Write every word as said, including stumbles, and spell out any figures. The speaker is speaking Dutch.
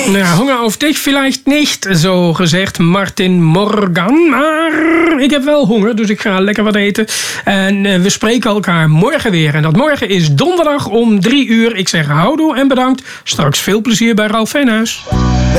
Nou, Hunger auf dich vielleicht niet, zo gezegd Martin Morgan. Maar ik heb wel honger, dus ik ga lekker wat eten. En uh, we spreken elkaar morgen weer. En dat morgen is donderdag om drie uur. Ik zeg houdoe en bedankt. Straks veel plezier bij Ralf Veenhuis.